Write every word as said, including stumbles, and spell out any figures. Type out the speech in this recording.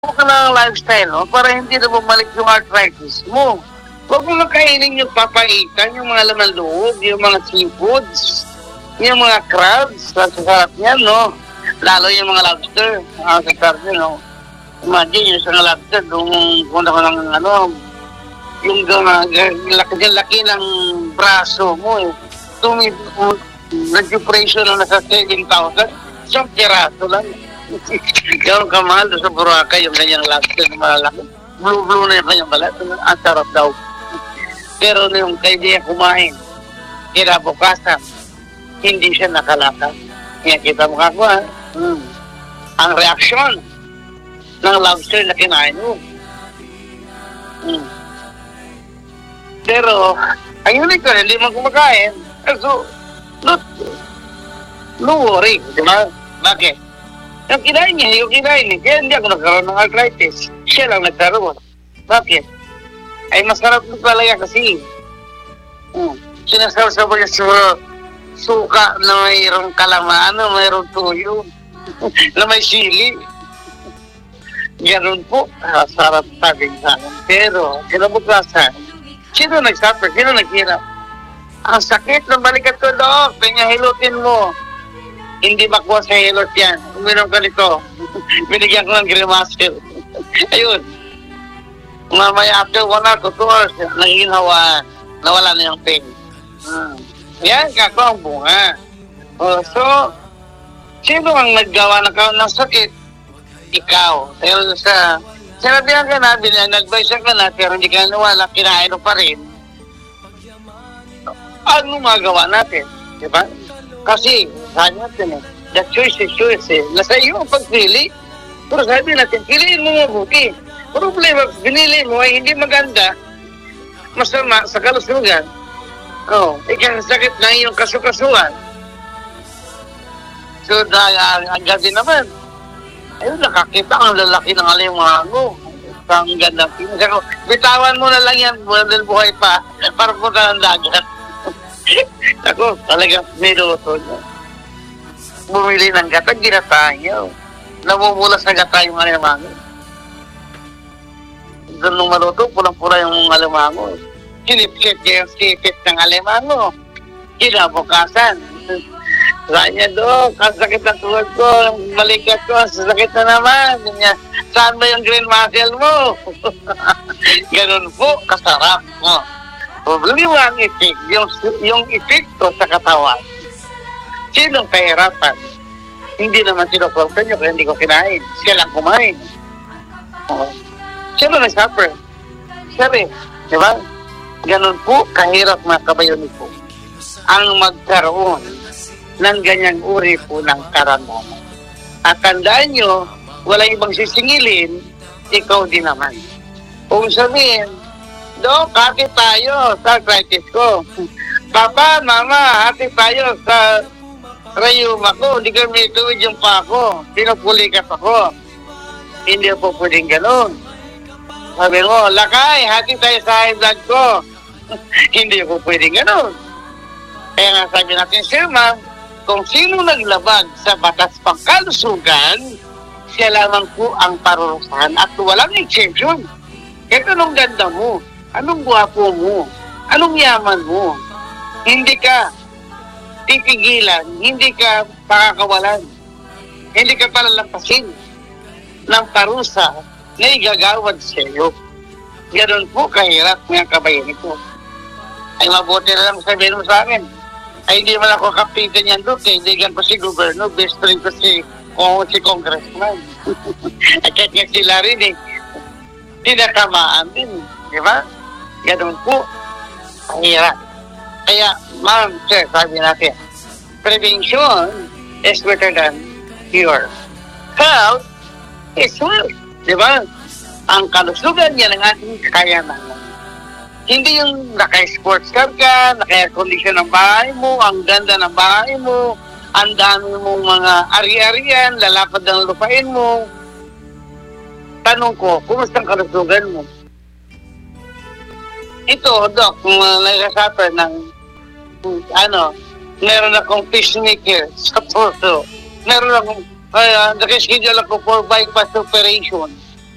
ka ng lifestyle mo para hindi na bumalik yung arthritis mo. Huwag mo lang kainin yung papaitan, yung mga laman loob, yung mga seafoods, yung mga crabs, sarap niyan, no? Lalo yung mga lobster, mga karne, no? Imagine yung isang lobster, kung punta ko ng ano, yung laki-laki ng braso mo, eh. Tumi, nag-depression na nasa seven thousand, isang piraso lang. Gano'n kamahal sa Boracay, yung ganyang lobster na malalaki. Blue-blue na yung kanyang balat, ang sarap daw. Pero yung kaibigan kumain, kinabukasan, hindi siya nakalakad. Kaya kita mo kakuha, hmm. ang reaksyon ng lobster na kinain mo. Hmm. Pero, ang unique ko, hindi man kumakain. So, no, no worry, di ba? Bakit? Yung kinain niya, yung kinain niya, kaya hindi ako nagkaroon ng arthritis. Siya lang nagkaroon. Bakit? Ay masarap na talaga kasi. Hmm. Sinasawsaw niya sa suka na mayroong kalamaan, na mayroong tuyo, na may sili. Ganun po, ah, sarap sabing sa akin. Pero, kinabukasan, sino nagsuffer? Sino naghirap? Ang sakit ng balikat ko, Dok. Kanya hilutin mo. Hindi makuha sa hilot yan. Uminom ka nito. Binigyan ko ng grimasil. Ayun. Mamaya after one hour to two hours, nanghinhawa, nawala na yung pain. Hmm. Yan, kako ang bunga. Oh, so, sino ang naggawa ng, ng sakit? Ikaw. Pero sa, sinabihan ka na, nag-advise ka na, pero hindi ka nawala, kinain mo pa rin. Ano magawa natin? Diba? Kasi, sabi natin eh, the choice is choice eh. Nasa iyo ang pagpili. Pero sabi natin, piliin mo mabuti. Problema, binili mo ay hindi maganda, masama sa kalusugan. Oh, ikakasakit na iyong kasukasuan. So, dahil ang gabi naman, ayun, nakakita ang lalaki ng alimango. Ang ganda. Bitawan mo na lang yan, dahil buhay pa, para punta ng dagat. Ako, talagang niluto niya. Bumili ng gata, ginatahan niya. Namumulas na gata yung alimango. Doon nung maluto, pulang-pula yung alimango. Kinipkit niya yung sipit ng alimango. Kinabukasan. Sabi niya, Dok, ang sakit ng tuhod ko, ang balikat ko, ang sakit na naman. Niya, saan ba yung green muscle mo? Ganun po, kasarap mo. Problema ang effect, yung, yung epekto sa katawan. Sinong kahirapan? Hindi naman sinukorta niyo kaya hindi ko kinain. Siya lang kumain. Oh. Sino nag-suffer? Sabi, di ba? Ganun po, kahirap mga kabayon po. Ang magkaroon ng ganyang uri po ng karamdaman. At tandaan nyo, wala ibang sisingilin, ikaw din naman. Kung sabihin, Dok, hati tayo sa arthritis ko. Papa, Mama, hati tayo sa rayuma ko. Hindi ka may tuwid yung pa ako. Pinupulikat ako. Hindi po pwedeng ganun. Sabi mo, Lakay, hati tayo sa high blood ko. Hindi po pwedeng ganun. Kaya nga sabi natin, Sir Ma'am, kung sino naglabag sa batas pangkalusugan, siya lamang po ang parurusahan at walang exception. Kaya anong ganda mo? Anong guwapo mo? Anong yaman mo? Hindi ka tipigilan, hindi ka pakakawalan, hindi ka palalampasin ng parusa na igagawad sa iyo. Ganun po kahirap mga kabayan ko. Ay mabuti na lang sabihin mo sa akin. Ay hindi man ako kapitan yan doon, kaibigan ko si Governor, best friend ko si, oh, si Congressman. At kahit nga sila rin eh, tinatamaan din, di ba? Ganun po, kahirap. Kaya, ma'am, sir, sabi natin, prevention is better than cure. Health is wealth. Di ba? Ang kalusugan niya ng ating kakayanan. Hindi yung naka-sports car ka, naka-air condition ng bahay mo, ang ganda ng bahay mo, ang dami mong mga ari-arian, lalapad ng lupain mo. Tanong ko, kumusta ang kalusugan mo? Ito, Doc, kung uh, nag-suffer ng, ano, meron akong pacemaker sa puso. Meron akong, uh, nakaschedule ako for bypass operation.